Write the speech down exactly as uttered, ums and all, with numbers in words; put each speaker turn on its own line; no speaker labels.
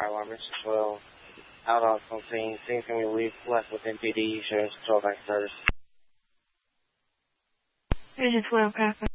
fire alarm, Mister twelve. Out on something. Seeing some relief left with M P D. Insurance twelve back service.
Vision twelve, copy.